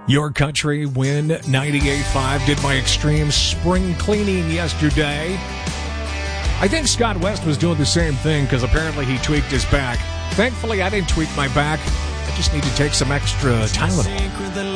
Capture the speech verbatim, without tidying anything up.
Your Country Win ninety-eight point five did my extreme spring cleaning yesterday. I think Scott West was doing the same thing because apparently he tweaked his back. Thankfully, I didn't tweak my back. I just need to take some extra Tylenol.